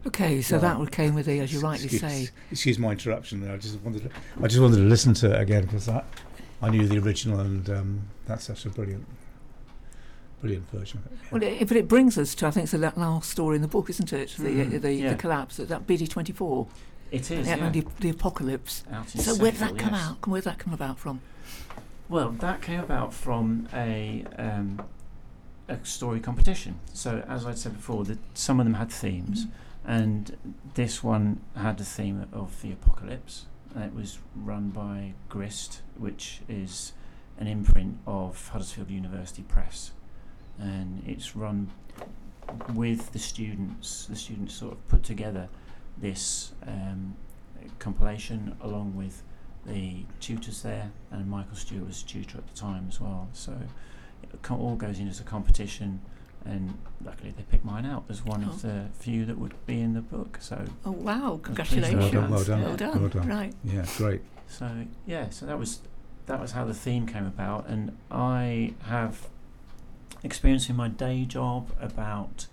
Okay, so that came with the, as you rightly say. Excuse my interruption there. I just wanted to listen to it again because I knew the original, and that's such a brilliant version of it. Well, but it brings us to, I think, it's the last story in the book, isn't it? The collapse, that BD-24. It is, and the apocalypse. So where did that come out? Where did that come about from? Well, that came about from a story competition. So, as I'd said before, some of them had themes, and this one had the theme of the apocalypse. And it was run by Grist, which is an imprint of Huddersfield University Press, and it's run with the students. The students sort of put together this compilation along with the tutors there, and Michael Stewart was a tutor at the time as well. So it all goes in as a competition, and luckily they picked mine out as one of the few that would be in the book. So wow, congratulations. Well done. Right. Yeah, great. So that was how the theme came about, and I have experience in my day job about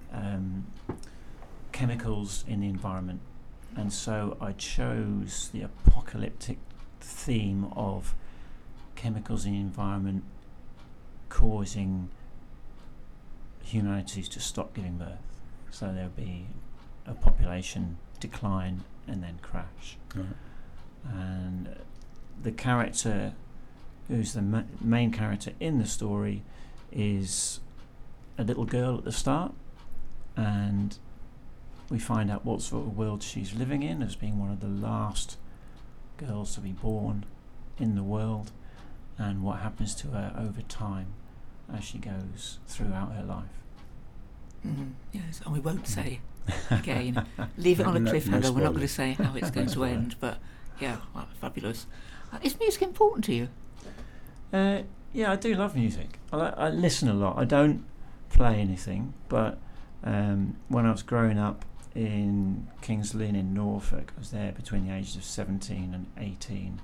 chemicals in the environment, and so I chose the apocalyptic theme of chemicals in the environment causing humanity to stop giving birth. So there'll be a population decline and then crash. Right. And the character who's the main character in the story is a little girl at the start, and we find out what sort of world she's living in as being one of the last girls to be born in the world, and what happens to her over time as she goes throughout her life. Yes, and we won't say again. Leave it on a cliffhanger. We're not going to say how it's going to end, but fabulous. Is music important to you? Yeah, I do love music. I listen a lot. I don't play anything, but when I was growing up in Kings Lynn in Norfolk, I was there between the ages of 17 and 18.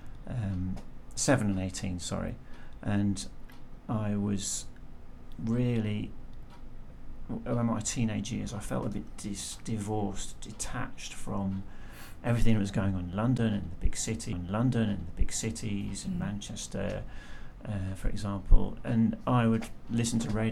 7 and 18, sorry. And I was really, around my teenage years, I felt a bit divorced, detached from everything that was going on in London and the big city, in Manchester, for example. And I would listen to radio